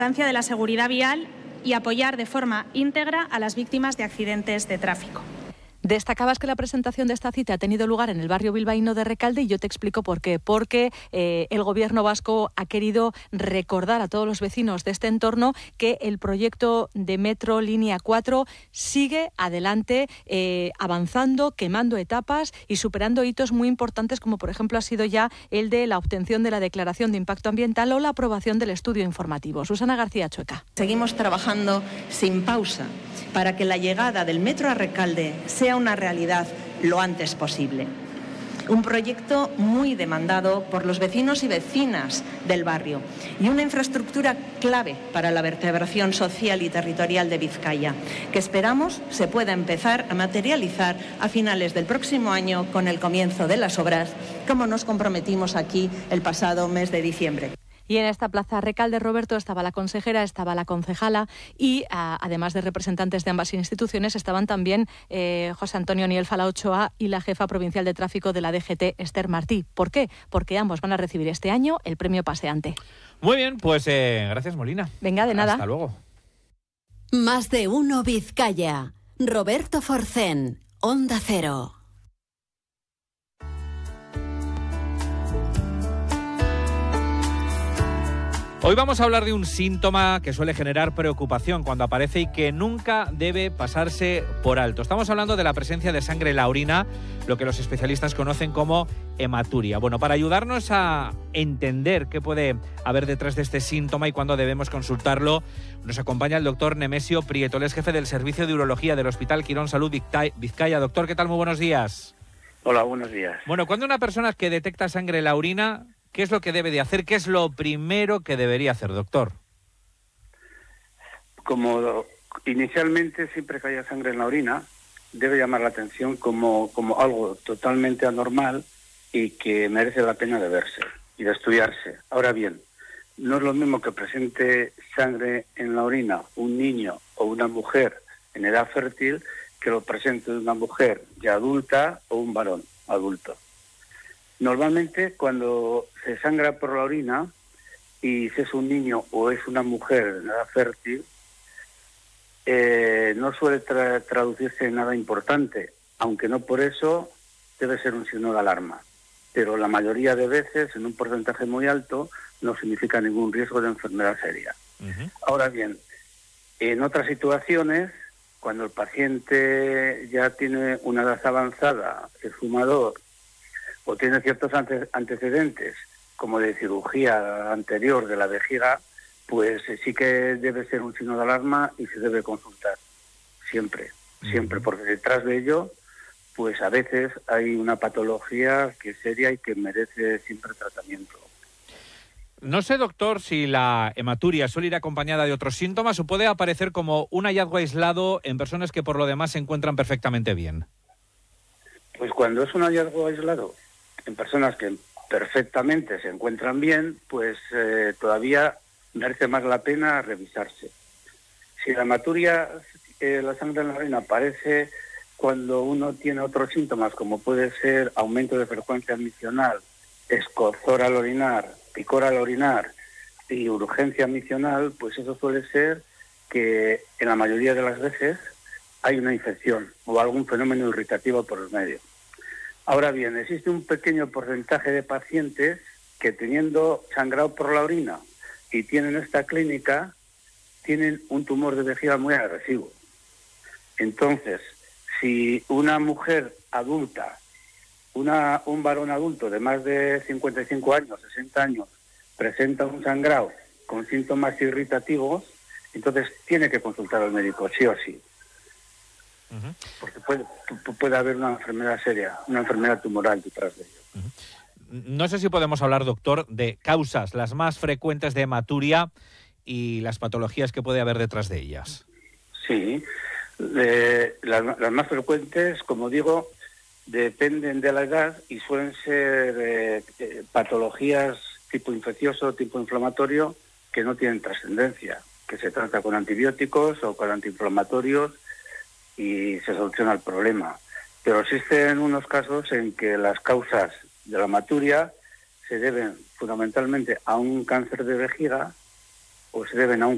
de la seguridad vial y apoyar de forma íntegra a las víctimas de accidentes de tráfico. Destacabas que la presentación de esta cita ha tenido lugar en el barrio bilbaíno de Recalde y yo te explico por qué. Porque el Gobierno vasco ha querido recordar a todos los vecinos de este entorno que el proyecto de Metro Línea 4 sigue adelante, avanzando, quemando etapas y superando hitos muy importantes, como por ejemplo ha sido ya el de la obtención de la declaración de impacto ambiental o la aprobación del estudio informativo. Susana García Chueca. Seguimos trabajando sin pausa para que la llegada del metro a Recalde sea una realidad lo antes posible. Un proyecto muy demandado por los vecinos y vecinas del barrio y una infraestructura clave para la vertebración social y territorial de Vizcaya, que esperamos se pueda empezar a materializar a finales del próximo año con el comienzo de las obras, como nos comprometimos aquí el pasado mes de diciembre. Y en esta plaza Recalde, Roberto, estaba la consejera, estaba la concejala y, además de representantes de ambas instituciones, estaban también José Antonio Nielfala Ochoa y la jefa provincial de tráfico de la DGT, Esther Martí. ¿Por qué? Porque ambos van a recibir este año el premio Paseante. Muy bien, pues gracias, Molina. Venga, de nada. Hasta luego. Más de uno Vizcaya. Roberto Forcén, Onda Cero. Hoy vamos a hablar de un síntoma que suele generar preocupación cuando aparece y que nunca debe pasarse por alto. Estamos hablando de la presencia de sangre en la orina, lo que los especialistas conocen como hematuria. Bueno, para ayudarnos a entender qué puede haber detrás de este síntoma y cuándo debemos consultarlo, nos acompaña el doctor Nemesio Prieto, él es jefe del Servicio de Urología del Hospital Quirón Salud Vizcaya. Doctor, ¿qué tal? Muy buenos días. Hola, buenos días. Bueno, cuando una persona que detecta sangre en la orina, ¿qué es lo que debe de hacer? ¿Qué es lo primero que debería hacer, doctor? Como inicialmente siempre que haya sangre en la orina, debe llamar la atención como algo totalmente anormal y que merece la pena de verse y de estudiarse. Ahora bien, no es lo mismo que presente sangre en la orina un niño o una mujer en edad fértil que lo presente una mujer ya adulta o un varón adulto. Normalmente cuando se sangra por la orina y si es un niño o es una mujer en edad fértil, no suele traducirse en nada importante, aunque no por eso debe ser un signo de alarma. Pero la mayoría de veces, en un porcentaje muy alto, no significa ningún riesgo de enfermedad seria. Uh-huh. Ahora bien, en otras situaciones, cuando el paciente ya tiene una edad avanzada, es fumador, o tiene ciertos antecedentes, como de cirugía anterior de la vejiga, pues sí que debe ser un signo de alarma y se debe consultar. Siempre, porque detrás de ello, pues a veces hay una patología que es seria y que merece siempre tratamiento. No sé, doctor, si la hematuria suele ir acompañada de otros síntomas o puede aparecer como un hallazgo aislado en personas que por lo demás se encuentran perfectamente bien. Pues cuando es un hallazgo aislado en personas que perfectamente se encuentran bien, pues todavía merece más la pena revisarse. Si la hematuria, la sangre en la orina, aparece cuando uno tiene otros síntomas, como puede ser aumento de frecuencia misional, escozor al orinar, picor al orinar y urgencia misional, pues eso suele ser que en la mayoría de las veces hay una infección o algún fenómeno irritativo por el medio. Ahora bien, existe un pequeño porcentaje de pacientes que teniendo sangrado por la orina y tienen esta clínica, tienen un tumor de vejiga muy agresivo. Entonces, si una mujer adulta, un varón adulto de más de 55 años, 60 años, presenta un sangrado con síntomas irritativos, entonces tiene que consultar al médico, sí o sí. Uh-huh. Porque puede haber una enfermedad seria, una enfermedad tumoral detrás de ello. Uh-huh. No sé si podemos hablar, doctor, de causas, las más frecuentes de hematuria y las patologías que puede haber detrás de ellas. Sí, las más frecuentes, como digo, dependen de la edad y suelen ser patologías tipo infeccioso, tipo inflamatorio, que no tienen trascendencia, que se trata con antibióticos o con antiinflamatorios y se soluciona el problema. Pero existen unos casos en que las causas de la hematuria se deben fundamentalmente a un cáncer de vejiga o se deben a un